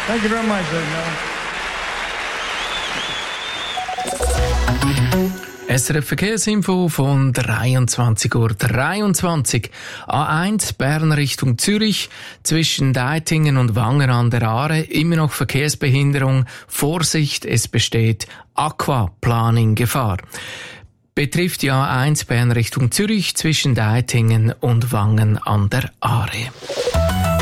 Thank you very much, SRF Verkehrsinfo von 23:23 Uhr. A1 Bern Richtung Zürich, zwischen Deitingen und Wanger an der Aare, immer noch Verkehrsbehinderung. Vorsicht, es besteht Aquaplaning-Gefahr. Betrifft die A1 Bern Richtung Zürich, zwischen Deitingen und Wangen an der Aare.